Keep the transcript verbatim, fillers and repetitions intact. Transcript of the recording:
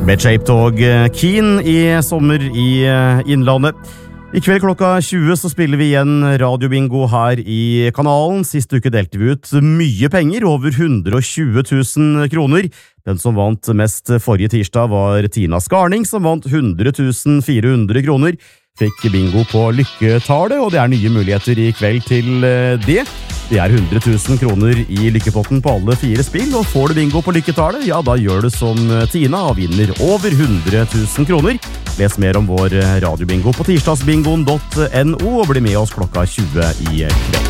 Med Shaped og Keen i sommer i Innlandet. I kveld klokka tjue så spiller vi igjen radiobingo her i kanalen. Sist uke delte vi ut mye penger, over hundre og tjue tusen kroner. Den som vant mest forrige tirsdag var Tina Skarning, som vant hundre tusen fire hundre kroner. Fikk bingo på lykketallet, og det er nye muligheter i kveld til det. Det er hundre tusen kroner i lykkepotten på alle fire spill, og får du bingo på lykketallet, ja da gjør du som Tina og vinner over hundre tusen kroner. Les mer om vår radiobingo på tirsdagsbingoen punktum no, og bli med oss klokka tjue i kveld.